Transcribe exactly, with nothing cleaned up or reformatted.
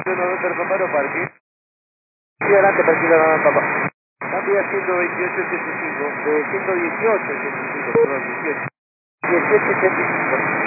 noventa Romero Parque. Sí, adelante, tranquilo, no, papá. Cambia ciento veintiocho ochenta y cinco. De ciento dieciocho ochenta y cinco, perdón, dieciocho. dieciocho ochenta y cinco.